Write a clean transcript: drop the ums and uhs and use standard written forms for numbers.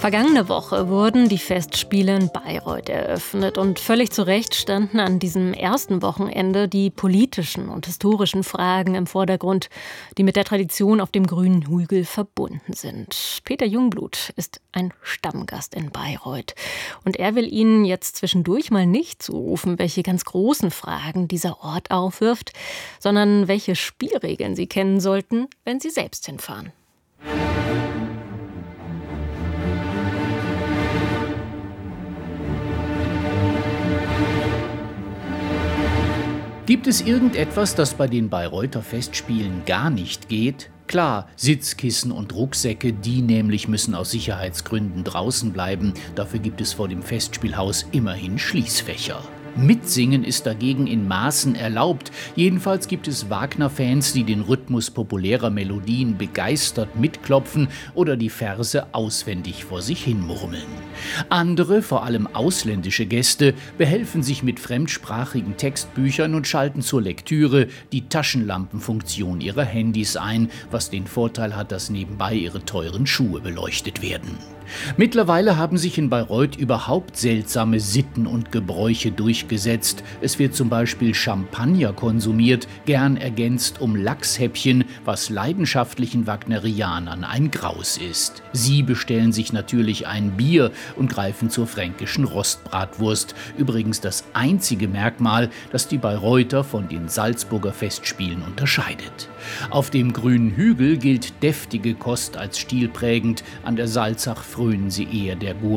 Vergangene Woche wurden die Festspiele in Bayreuth eröffnet und völlig zu Recht standen an diesem ersten Wochenende die politischen und historischen Fragen im Vordergrund, die mit der Tradition auf dem grünen Hügel verbunden sind. Peter Jungblut ist ein Stammgast in Bayreuth und er will Ihnen jetzt zwischendurch mal nicht zurufen, welche ganz großen Fragen dieser Ort aufwirft, sondern welche Spielregeln Sie kennen sollten, wenn Sie selbst hinfahren. Gibt es irgendetwas, das bei den Bayreuther Festspielen gar nicht geht? Klar, Sitzkissen und Rucksäcke, die nämlich müssen aus Sicherheitsgründen draußen bleiben. Dafür gibt es vor dem Festspielhaus immerhin Schließfächer. Mitsingen ist dagegen in Maßen erlaubt. Jedenfalls gibt es Wagner-Fans, die den Rhythmus populärer Melodien begeistert mitklopfen oder die Verse auswendig vor sich hin murmeln. Andere, vor allem ausländische Gäste, behelfen sich mit fremdsprachigen Textbüchern und schalten zur Lektüre die Taschenlampenfunktion ihrer Handys ein, was den Vorteil hat, dass nebenbei ihre teuren Schuhe beleuchtet werden. Mittlerweile haben sich in Bayreuth überhaupt seltsame Sitten und Gebräuche durchgesetzt. Es wird zum Beispiel Champagner konsumiert, gern ergänzt um Lachshäppchen, was leidenschaftlichen Wagnerianern ein Graus ist. Sie bestellen sich natürlich ein Bier und greifen zur fränkischen Rostbratwurst. Übrigens das einzige Merkmal, das die Bayreuther von den Salzburger Festspielen unterscheidet. Auf dem grünen Hügel gilt deftige Kost als stilprägend, an der Salzach frönen sie eher der